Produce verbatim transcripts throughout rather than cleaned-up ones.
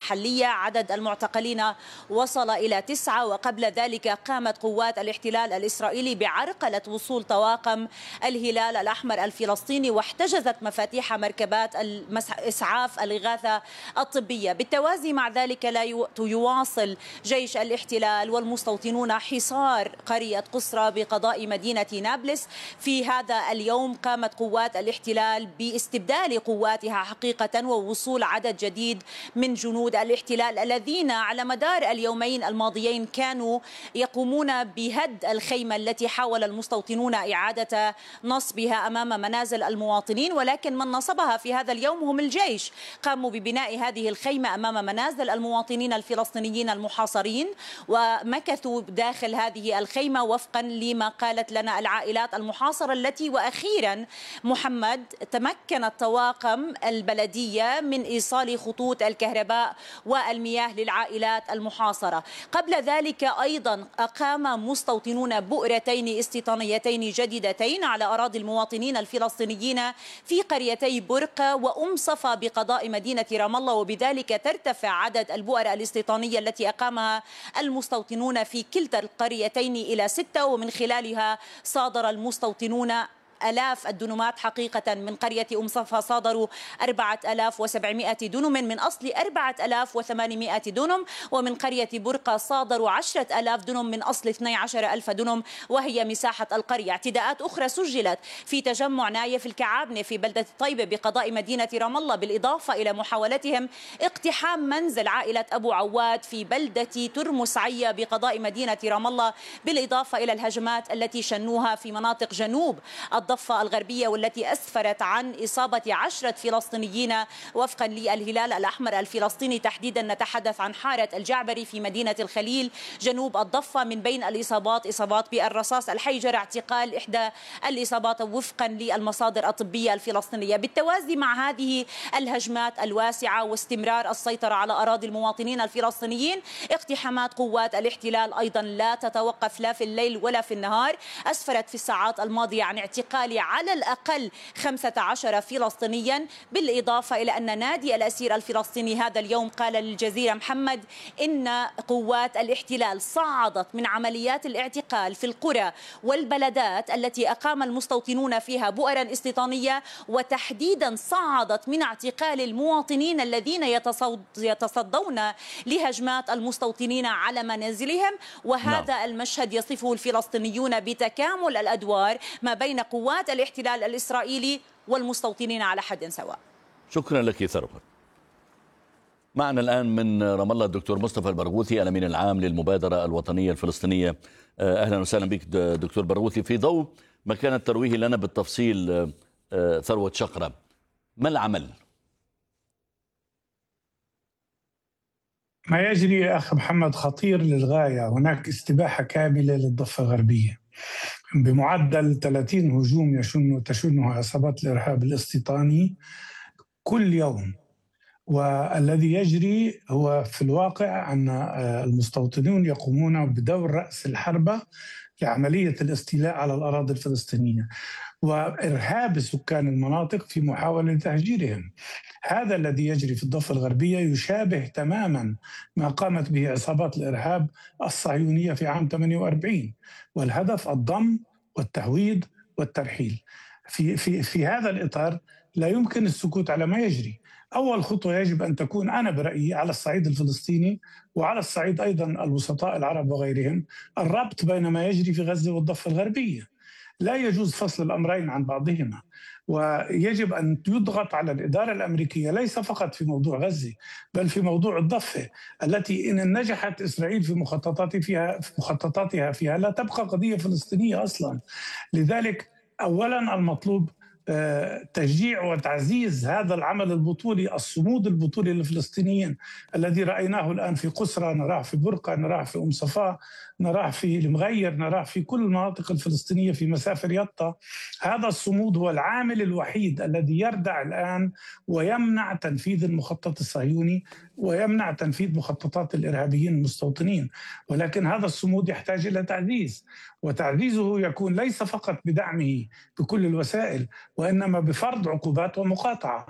المحلية. عدد المعتقلين وصل إلى تسعة، وقبل ذلك قامت قوات الاحتلال الإسرائيلي بعرقلة وصول طواقم الهلال الأحمر الفلسطيني، واحتجزت مفاتيح مركبات إسعاف الإغاثة الطبية. بالتوازي مع ذلك لا يواصل جيش الاحتلال والمستوطنون حصار قرية قصرى بقضاء مدينة نابلس. في هذا اليوم قامت قوات الاحتلال باستبدال قواتها حقيقة ووصول عدد جديد من جنود الاحتلال الذين على مدار اليومين الماضيين كانوا يقومون بهد الخيمة التي حاول المستوطنون إعادة نصبها أمام منازل المواطنين، ولكن من نصبها في هذا اليوم هم الجيش. قاموا ببناء هذه الخيمة أمام منازل المواطنين الفلسطينيين المحاصرين، ومكثوا داخل هذه الخيمة وفقا لما قالت لنا العائلات المحاصرة التي وأخيرا محمد تمكنت طواقم البلدية من إيصال خطوط الكهرباء والمياه للعائلات المحاصرة. قبل ذلك أيضا أقام مستوطنون بؤرتين استيطانيتين جديدتين على أراضي المواطنين الفلسطينيين في قريتي برقة وأم صفا بقضاء مدينة رام الله، وبذلك ترتفع عدد البؤر الاستيطانية التي أقامها المستوطنون في كلتا القريتين إلى ستة، ومن خلالها صادر المستوطنون آلاف الدنمات. حقيقة من قرية أم صفا صادروا أربعة آلاف وسبعمائة دنم من أصل أربعة آلاف وثمانمائة دنم، ومن قرية برقة صادروا عشرة آلاف دنم من أصل اثني عشر ألف دنم وهي مساحة القرية. اعتداءات أخرى سجلت في تجمع نايف الكعابنة في بلدة طيبة بقضاء مدينة رام الله، بالإضافة إلى محاولتهم اقتحام منزل عائلة أبو عواد في بلدة ترمس عيا بقضاء مدينة رام الله، بالإضافة إلى الهجمات التي شنوها في مناطق جنوب الضفة الغربية والتي أسفرت عن إصابة عشرة فلسطينيين وفقا للهلال الأحمر الفلسطيني. تحديدا نتحدث عن حارة الجعبري في مدينة الخليل جنوب الضفة. من بين الإصابات إصابات بالرصاص الحي، جرى اعتقال إحدى الإصابات وفقا للمصادر الطبية الفلسطينية. بالتوازي مع هذه الهجمات الواسعة واستمرار السيطرة على أراضي المواطنين الفلسطينيين، اقتحامات قوات الاحتلال أيضا لا تتوقف لا في الليل ولا في النهار. أسفرت في الساعات الماضية عن اعتقال على الأقل خمسة عشر فلسطينيا، بالإضافة إلى أن نادي الأسير الفلسطيني هذا اليوم قال للجزيرة محمد إن قوات الاحتلال صعدت من عمليات الاعتقال في القرى والبلدات التي أقام المستوطنون فيها بؤرا استيطانية، وتحديدا صعدت من اعتقال المواطنين الذين يتصدون لهجمات المستوطنين على منازلهم. وهذا نعم. المشهد يصفه الفلسطينيون بتكامل الأدوار ما بين قوات الاحتلال الإسرائيلي والمستوطنين على حد سواء. شكرا لك ثروت. معنا الآن من رام الله الدكتور مصطفى البرغوثي الأمين العام للمبادرة الوطنية الفلسطينية. أهلا وسهلا بك دكتور برغوثي. في ضوء ما كان الترويه لنا بالتفصيل ثروت شقرة، ما العمل؟ ما يجري يا أخ محمد خطير للغاية. هناك استباحة كاملة للضفة الغربية بمعدل ثلاثين هجوم يشن تشنه عصابات الإرهاب الاستيطاني كل يوم. والذي يجري هو في الواقع أن المستوطنون يقومون بدور رأس الحربة لعملية الاستيلاء على الأراضي الفلسطينية وإرهاب سكان المناطق في محاولة تهجيرهم. هذا الذي يجري في الضفة الغربية يشابه تماما ما قامت به عصابات الإرهاب الصهيونية في عام ثمانية وأربعين، والهدف الضم والتهويد والترحيل. في, في, في هذا الإطار لا يمكن السكوت على ما يجري. أول خطوة يجب أن تكون أنا برأيي على الصعيد الفلسطيني وعلى الصعيد أيضا الوسطاء العرب وغيرهم الربط بين ما يجري في غزة والضفة الغربية. لا يجوز فصل الأمرين عن بعضهما، ويجب أن يضغط على الإدارة الأمريكية ليس فقط في موضوع غزة بل في موضوع الضفة التي إن نجحت إسرائيل في مخططاتها فيها في مخططاتها فيها لا تبقى قضية فلسطينية أصلا. لذلك أولا المطلوب تشجيع وتعزيز هذا العمل البطولي، الصمود البطولي للفلسطينيين الذي رأيناه الآن في قسرى، نراه في برقة، نراه في أم صفا، نراه في المغير، نراه في كل المناطق الفلسطينية في مسافر يطا. هذا الصمود هو العامل الوحيد الذي يردع الآن ويمنع تنفيذ المخطط الصهيوني ويمنع تنفيذ مخططات الإرهابيين المستوطنين. ولكن هذا الصمود يحتاج إلى تعزيز، وتعزيزه يكون ليس فقط بدعمه بكل الوسائل وإنما بفرض عقوبات ومقاطعة.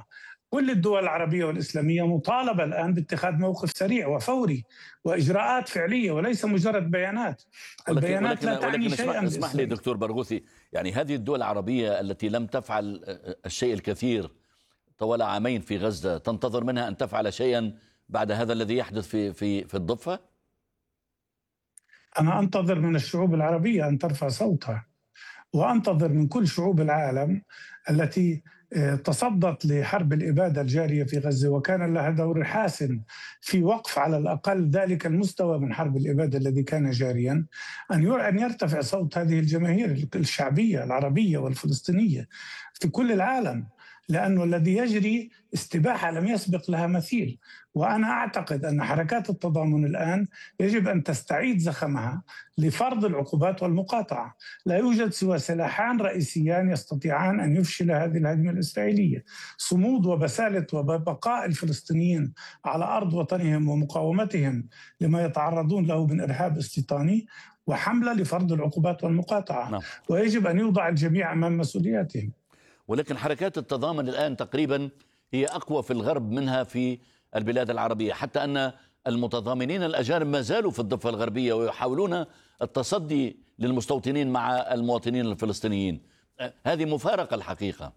كل الدول العربية والإسلامية مطالبة الآن باتخاذ موقف سريع وفوري وإجراءات فعلية وليس مجرد بيانات. ولكن البيانات ولكن لا تعني ولكن شيئا. اسمح, اسمح لي دكتور برغوثي، يعني هذه الدول العربية التي لم تفعل الشيء الكثير طوال عامين في غزة تنتظر منها أن تفعل شيئا بعد هذا الذي يحدث في في في الضفة؟ أنا أنتظر من الشعوب العربية أن ترفع صوتها، وأنتظر من كل شعوب العالم التي تصدت لحرب الإبادة الجارية في غزة وكان لها دور حاسم في وقف على الأقل ذلك المستوى من حرب الإبادة الذي كان جاريا، أن يرتفع صوت هذه الجماهير الشعبية العربية والفلسطينية في كل العالم، لأنه الذي يجري استباحة لم يسبق لها مثيل. وأنا أعتقد أن حركات التضامن الآن يجب أن تستعيد زخمها لفرض العقوبات والمقاطعة. لا يوجد سوى سلاحان رئيسيان يستطيعان أن يفشل هذه الهجمة الإسرائيلية: صمود وبسالة وبقاء الفلسطينيين على أرض وطنهم ومقاومتهم لما يتعرضون له من إرهاب استيطاني، وحملة لفرض العقوبات والمقاطعة. نعم. ويجب أن يوضع الجميع أمام مسؤولياتهم. ولكن حركات التضامن الآن تقريبا هي أقوى في الغرب منها في البلاد العربية، حتى أن المتضامنين الأجانب ما زالوا في الضفة الغربية ويحاولون التصدي للمستوطنين مع المواطنين الفلسطينيين. هذه مفارقة الحقيقة،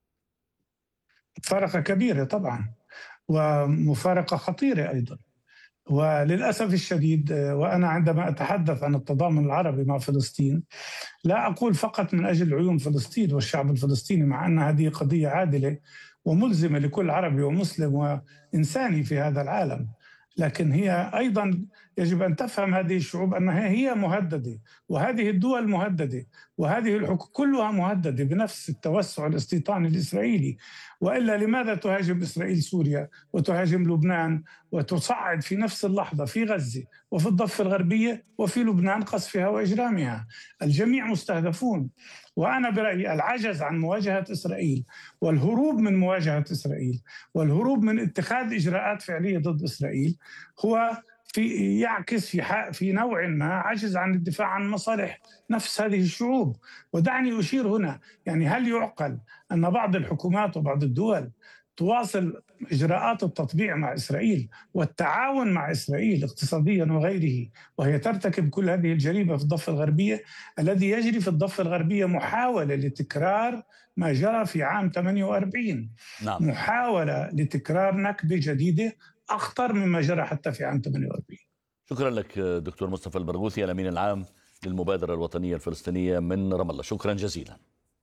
مفارقة كبيرة طبعا، ومفارقة خطيرة أيضا. وللأسف الشديد، وأنا عندما أتحدث عن التضامن العربي مع فلسطين لا أقول فقط من أجل عيون فلسطين والشعب الفلسطيني، مع أن هذه قضية عادلة وملزمة لكل عربي ومسلم وإنساني في هذا العالم، لكن هي أيضا يجب أن تفهم هذه الشعوب أنها هي مهددة، وهذه الدول مهددة، وهذه الحكومة كلها مهددة بنفس التوسع الاستيطاني الإسرائيلي. وإلا لماذا تهاجم إسرائيل سوريا وتهاجم لبنان وتصعد في نفس اللحظة في غزة وفي الضفة الغربية وفي لبنان قصفها وإجرامها؟ الجميع مستهدفون. وأنا برأيي العجز عن مواجهة إسرائيل والهروب من مواجهة إسرائيل والهروب من اتخاذ إجراءات فعلية ضد إسرائيل هو في يعكس في في نوع ما عجز عن الدفاع عن مصالح نفس هذه الشعوب. ودعني أشير هنا، يعني هل يعقل أن بعض الحكومات وبعض الدول تواصل إجراءات التطبيع مع إسرائيل والتعاون مع إسرائيل اقتصاديا وغيره، وهي ترتكب كل هذه الجريمة في الضفة الغربية؟ الذي يجري في الضفة الغربية محاولة لتكرار ما جرى في عام ثمانية وأربعين. نعم. محاولة لتكرار نكبة جديدة أخطر مما جرى حتى في عام ثمانية وأربعين. شكرا لك دكتور مصطفى البرغوثي، الأمين العام للمبادرة الوطنية الفلسطينية من رام الله. شكرا جزيلا.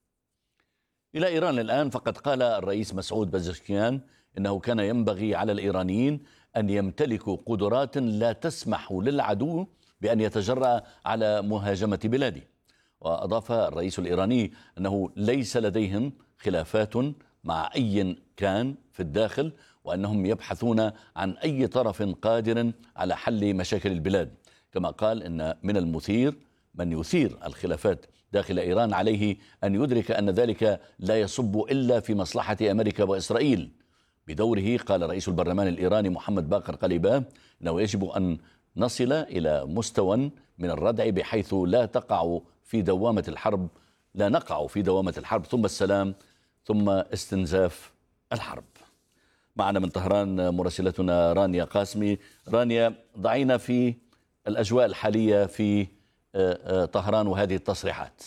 إلى إيران الآن، فقد قال الرئيس مسعود بزشكيان إنه كان ينبغي على الإيرانيين أن يمتلكوا قدرات لا تسمح للعدو بأن يتجرأ على مهاجمة بلاده. وأضاف الرئيس الإيراني أنه ليس لديهم خلافات مع أي كان في الداخل، وأنهم يبحثون عن أي طرف قادر على حل مشاكل البلاد. كما قال إن من المثير من يثير الخلافات داخل إيران عليه أن يدرك أن ذلك لا يصب إلا في مصلحة أمريكا وإسرائيل. بدوره قال رئيس البرلمان الإيراني محمد باقر قليباف أنه يجب أن نصل إلى مستوى من الردع بحيث لا تقع في دوامة الحرب لا نقع في دوامة الحرب ثم السلام ثم استنزاف الحرب. معنا من طهران مراسلتنا رانيا قاسمي. رانيا، ضعينا في الأجواء الحالية في طهران وهذه التصريحات.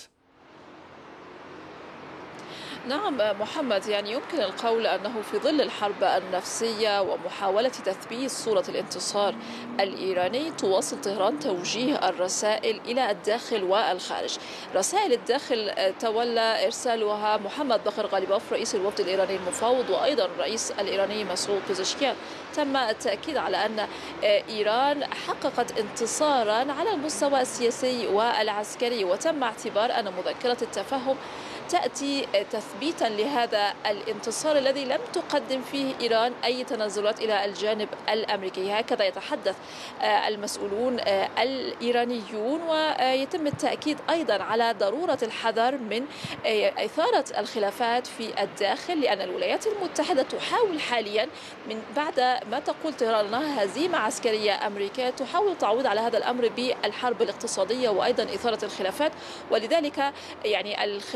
نعم محمد، يعني يمكن القول أنه في ظل الحرب النفسية ومحاولة تثبيت صورة الانتصار الإيراني تواصل طهران توجيه الرسائل إلى الداخل والخارج. رسائل الداخل تولى إرسالها محمد باقر قليباف رئيس الوفد الإيراني المفاوض، وأيضا الرئيس الإيراني مسعود بزشكيان. تم التأكيد على أن إيران حققت انتصارا على المستوى السياسي والعسكري، وتم اعتبار أن مذكرة التفاهم تأتي تثبيتا لهذا الانتصار الذي لم تقدم فيه إيران أي تنازلات إلى الجانب الأمريكي. هكذا يتحدث المسؤولون الإيرانيون، ويتم التأكيد أيضا على ضرورة الحذر من إثارة الخلافات في الداخل، لأن الولايات المتحدة تحاول حاليا من بعد ما تقول طهران أنها هزيمة عسكرية أمريكية تحاول تعويض على هذا الأمر بالحرب الاقتصادية وأيضا إثارة الخلافات. ولذلك يعني الخلافات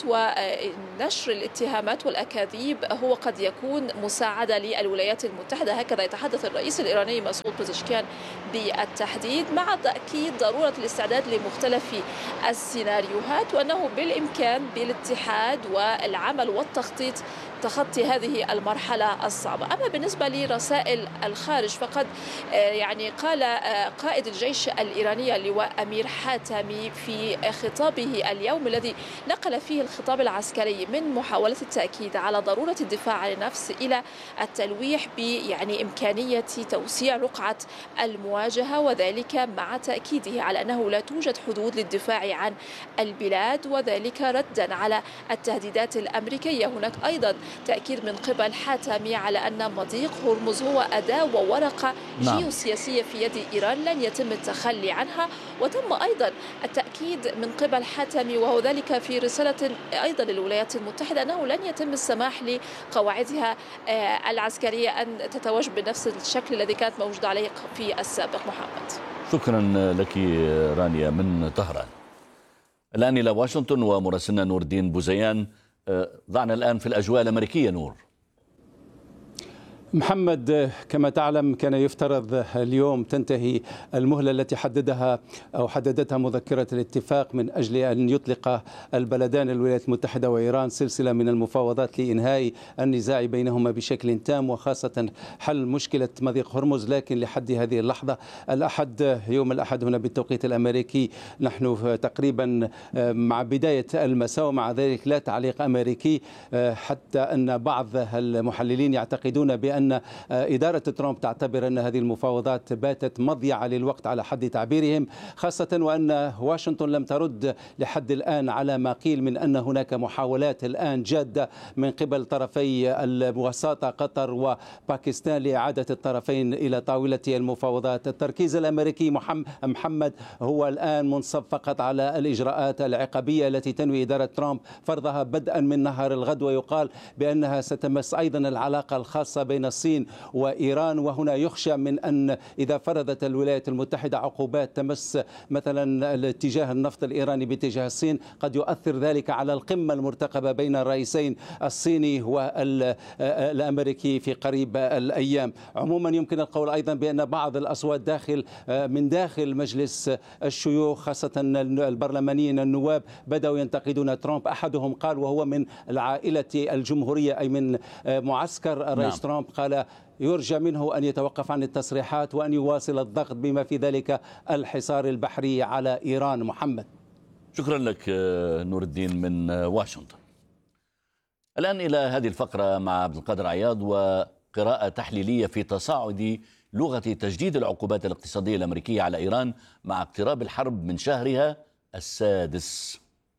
ونشر الاتهامات والأكاذيب هو قد يكون مساعدة للولايات المتحدة، هكذا يتحدث الرئيس الإيراني مسعود بزشكيان بالتحديد، مع تأكيد ضرورة الاستعداد لمختلف السيناريوهات، وأنه بالإمكان بالاتحاد والعمل والتخطيط تخطي هذه المرحلة الصعبة. أما بالنسبة لرسائل الخارج فقد يعني قال قائد الجيش الإيراني اللواء أمير حاتمي في خطابه اليوم الذي نقل فيه الخطاب العسكري من محاولة التأكيد على ضرورة الدفاع عن النفس إلى التلويح بيعني إمكانية توسيع رقعة المواجهة، وذلك مع تأكيده على أنه لا توجد حدود للدفاع عن البلاد، وذلك ردا على التهديدات الأمريكية. هناك أيضا تأكيد من قبل حاتمي على أن مضيق هرمز هو أداة وورقة نعم. جيوسياسية في يد إيران لن يتم التخلي عنها. وتم أيضا التأكيد من قبل حاتمي وهو ذلك في رسالة أيضا للولايات المتحدة أنه لن يتم السماح لقواعدها العسكرية أن تتواجد بنفس الشكل الذي كانت موجودة عليه في السابق. محمد، شكرا لك رانيا من طهران. الآن إلى واشنطن ومراسلنا نور الدين بوزيان. ضعنا الآن في الأجواء الأمريكية. نور. محمد، كما تعلم كان يفترض اليوم تنتهي المهلة التي حددها أو حددتها مذكرة الاتفاق من أجل أن يطلق البلدان الولايات المتحدة وإيران سلسلة من المفاوضات لإنهاء النزاع بينهما بشكل تام، وخاصة حل مشكلة مضيق هرمز. لكن لحد هذه اللحظة الأحد، يوم الأحد هنا بالتوقيت الأمريكي، نحن تقريبا مع بداية المساء، ومع ذلك لا تعليق أمريكي، حتى أن بعض المحللين يعتقدون بأن أن إدارة ترامب تعتبر أن هذه المفاوضات باتت مضيعة للوقت على حد تعبيرهم، خاصة وأن واشنطن لم ترد لحد الآن على ما قيل من أن هناك محاولات الآن جادة من قبل طرفي الوساطة قطر وباكستان لإعادة الطرفين إلى طاولة المفاوضات. التركيز الأمريكي محمد هو الآن منصب فقط على الإجراءات العقابية التي تنوي إدارة ترامب فرضها بدءا من نهار الغد، ويقال بأنها ستمس أيضا العلاقة الخاصة بين الصين وإيران. وهنا يخشى من أن إذا فرضت الولايات المتحدة عقوبات تمس مثلا الاتجاه النفط الإيراني باتجاه الصين، قد يؤثر ذلك على القمة المرتقبة بين الرئيسين الصيني والأمريكي في قريب الأيام. عموما يمكن القول أيضا بأن بعض الأصوات داخل من داخل مجلس الشيوخ، خاصة البرلمانيين النواب، بدأوا ينتقدون ترامب. أحدهم قال، وهو من العائلة الجمهورية أي من معسكر الرئيس نعم. ترامب، قال يرجى منه أن يتوقف عن التصريحات وأن يواصل الضغط بما في ذلك الحصار البحري على إيران. محمد، شكرا لك نور الدين من واشنطن. الآن إلى هذه الفقرة مع عبد القادر عياض وقراءة تحليلية في تصاعد لغة تجديد العقوبات الاقتصادية الأمريكية على إيران مع اقتراب الحرب من شهرها السادس.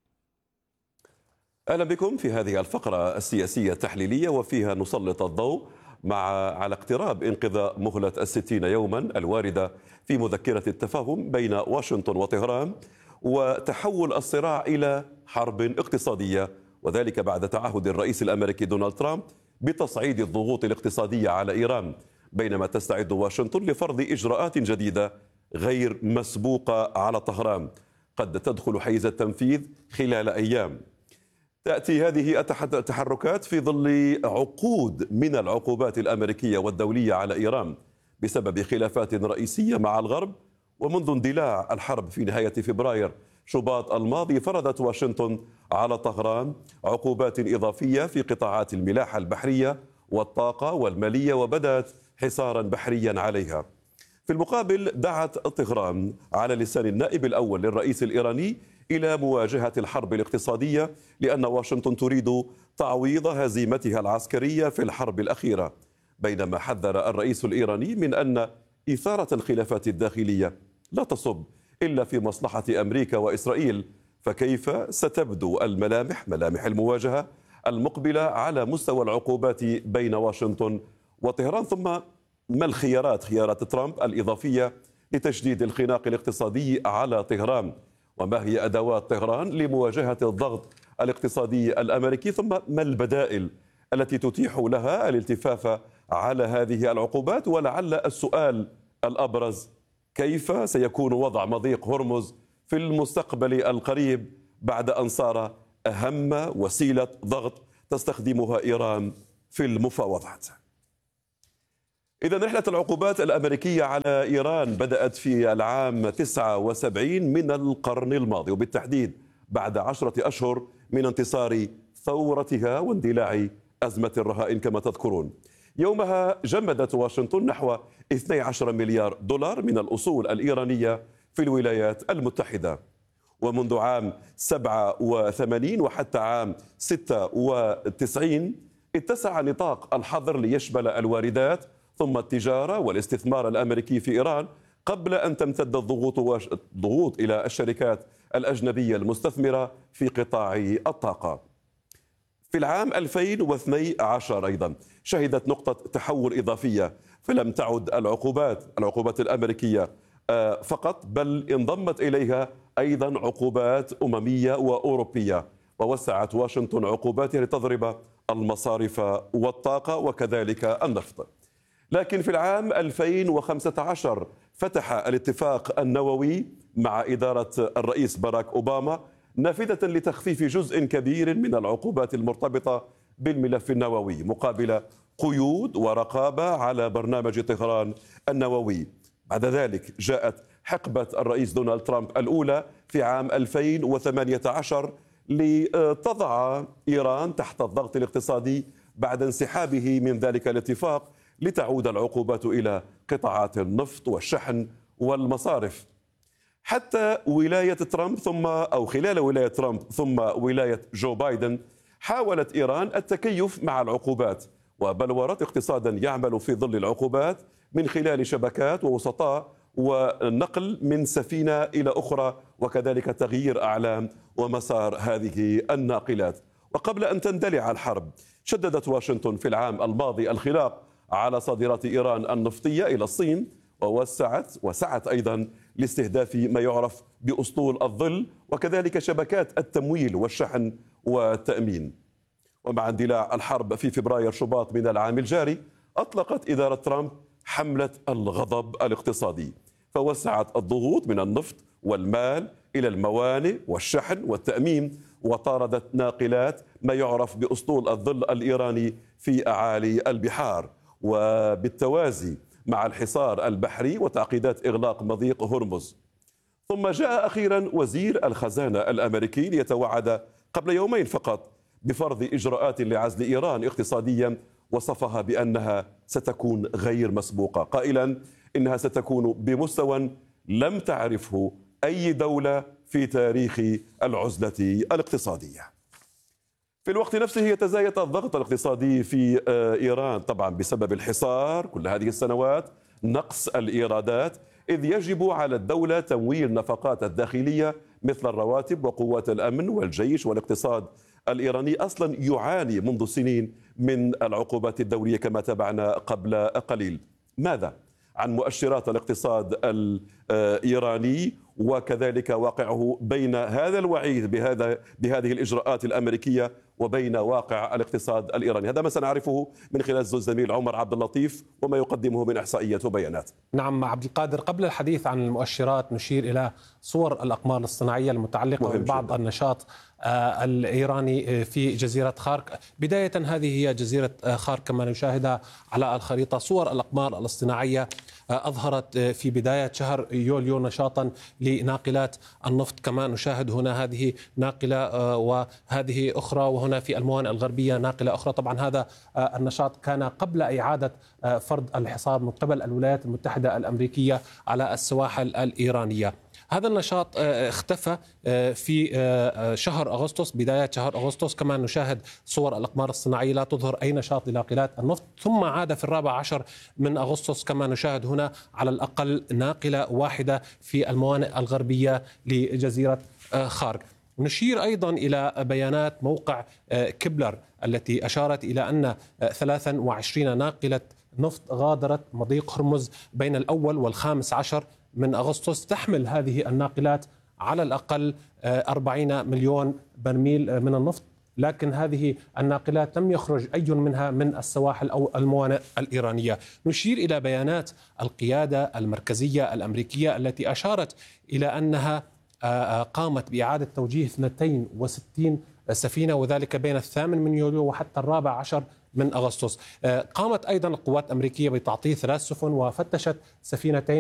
أهلا بكم في هذه الفقرة السياسية التحليلية، وفيها نسلط الضوء مع على اقتراب انقضاء مهلة الستين يوما الواردة في مذكرة التفاهم بين واشنطن وطهران، وتحول الصراع إلى حرب اقتصادية، وذلك بعد تعهد الرئيس الأمريكي دونالد ترامب بتصعيد الضغوط الاقتصادية على إيران، بينما تستعد واشنطن لفرض إجراءات جديدة غير مسبوقة على طهران قد تدخل حيز التنفيذ خلال أيام. تأتي هذه التحركات في ظل عقود من العقوبات الأمريكية والدولية على إيران بسبب خلافات رئيسية مع الغرب. ومنذ اندلاع الحرب في نهاية فبراير شباط الماضي فرضت واشنطن على طهران عقوبات إضافية في قطاعات الملاحة البحرية والطاقة والمالية، وبدأت حصارا بحريا عليها. في المقابل دعت طهران على لسان النائب الأول للرئيس الإيراني إلى مواجهة الحرب الاقتصادية، لأن واشنطن تريد تعويض هزيمتها العسكرية في الحرب الأخيرة، بينما حذر الرئيس الإيراني من أن إثارة الخلافات الداخلية لا تصب إلا في مصلحة أمريكا وإسرائيل، فكيف ستبدو الملامح ملامح المواجهة المقبلة على مستوى العقوبات بين واشنطن وطهران؟ ثم ما الخيارات خيارات ترامب الإضافية لتشديد الخناق الاقتصادي على طهران؟ وما هي أدوات طهران لمواجهة الضغط الاقتصادي الأمريكي؟ ثم ما البدائل التي تتيح لها الالتفاف على هذه العقوبات؟ ولعل السؤال الأبرز، كيف سيكون وضع مضيق هرمز في المستقبل القريب بعد أن صار أهم وسيلة ضغط تستخدمها إيران في المفاوضات. إذا رحلة العقوبات الأمريكية على إيران بدأت في العام تسعة وسبعين من القرن الماضي، وبالتحديد بعد عشرة أشهر من انتصار ثورتها واندلاع أزمة الرهائن كما تذكرون. يومها جمدت واشنطن نحو اثني عشر مليار دولار من الأصول الإيرانية في الولايات المتحدة. ومنذ عام سبعة وثمانين وحتى عام ستة وتسعين اتسع نطاق الحظر ليشمل الواردات ثم التجارة والاستثمار الأمريكي في إيران، قبل أن تمتد الضغوط الضغوط إلى الشركات الأجنبية المستثمرة في قطاع الطاقة. في العام ألفين واثني عشر أيضا شهدت نقطة تحول إضافية، فلم تعد العقوبات العقوبات الأمريكية فقط، بل انضمت إليها أيضا عقوبات أممية وأوروبية، ووسعت واشنطن عقوباتها لتضرب المصارف والطاقة وكذلك النفط. لكن في العام ألفين وخمسة عشر فتح الاتفاق النووي مع إدارة الرئيس باراك أوباما نافذة لتخفيف جزء كبير من العقوبات المرتبطة بالملف النووي، مقابل قيود ورقابة على برنامج طهران النووي. بعد ذلك جاءت حقبة الرئيس دونالد ترامب الأولى في عام ألفين وثمانية عشر لتضع إيران تحت الضغط الاقتصادي بعد انسحابه من ذلك الاتفاق، لتعود العقوبات إلى قطاعات النفط والشحن والمصارف. حتى ولاية ترامب ثم أو خلال ولاية ترامب ثم ولاية جو بايدن حاولت إيران التكيف مع العقوبات، وبلورت اقتصادا يعمل في ظل العقوبات من خلال شبكات ووسطاء ونقل من سفينة إلى أخرى، وكذلك تغيير أعلام ومسار هذه الناقلات. وقبل أن تندلع الحرب شددت واشنطن في العام الماضي الخلاق على صادرات إيران النفطية إلى الصين، ووسعت وسعت أيضا لاستهداف ما يعرف بأسطول الظل وكذلك شبكات التمويل والشحن والتأمين. ومع اندلاع الحرب في فبراير شباط من العام الجاري أطلقت إدارة ترامب حملة الغضب الاقتصادي، فوسعت الضغوط من النفط والمال إلى الموانئ والشحن والتأمين، وطاردت ناقلات ما يعرف بأسطول الظل الإيراني في أعالي البحار. وبالتوازي مع الحصار البحري وتعقيدات إغلاق مضيق هرمز. ثم جاء أخيرا وزير الخزانة الأمريكي ليتوعد قبل يومين فقط بفرض إجراءات لعزل إيران اقتصاديا، وصفها بأنها ستكون غير مسبوقة، قائلا إنها ستكون بمستوى لم تعرفه أي دولة في تاريخ العزلة الاقتصادية. في الوقت نفسه يتزايد الضغط الاقتصادي في إيران طبعا بسبب الحصار كل هذه السنوات، نقص الإيرادات، إذ يجب على الدولة تمويل النفقات الداخلية مثل الرواتب وقوات الأمن والجيش. والاقتصاد الإيراني أصلا يعاني منذ سنين من العقوبات الدولية كما تابعنا قبل قليل. ماذا عن مؤشرات الاقتصاد الإيراني وكذلك واقعه بين هذا الوعيد بهذا بهذه الإجراءات الأمريكية وبين واقع الاقتصاد الإيراني؟ هذا ما سنعرفه من خلال الزميل عمر عبد اللطيف وما يقدمه من إحصائيات وبيانات. نعم عبد القادر، قبل الحديث عن المؤشرات نشير إلى صور الأقمار الصناعية المتعلقة ببعض النشاط الإيراني في جزيرة خارك. بداية هذه هي جزيرة خارك كما نشاهدها على الخريطة. صور الأقمار الاصطناعية أظهرت في بداية شهر يوليو نشاطا لناقلات النفط، كما نشاهد هنا هذه ناقلة وهذه أخرى، وهنا في الموانئ الغربية ناقلة أخرى. طبعا هذا النشاط كان قبل إعادة فرض الحصار من قبل الولايات المتحدة الأمريكية على السواحل الإيرانية. هذا النشاط اختفى في شهر أغسطس، بداية شهر أغسطس. كما نشاهد صور الأقمار الصناعية لا تظهر أي نشاط لناقلات النفط، ثم عاد في الرابع عشر من أغسطس كما نشاهد هنا على الأقل ناقلة واحدة في الموانئ الغربية لجزيرة خارك. نشير أيضا إلى بيانات موقع كبلر التي أشارت إلى أن ثلاثة وعشرين ناقلة نفط غادرت مضيق هرمز بين الأول والخامس عشر من أغسطس، تحمل هذه الناقلات على الأقل أربعين مليون برميل من النفط، لكن هذه الناقلات لم يخرج أي منها من السواحل أو الموانئ الإيرانية. نشير إلى بيانات القيادة المركزية الأمريكية التي أشارت إلى أنها قامت بإعادة توجيه اثنتين وستين سفينة، وذلك بين الثامن من يوليو وحتى الرابع عشر من أغسطس. قامت أيضا القوات الأمريكية بتعطيل ثلاث سفن وفتشت سفينتين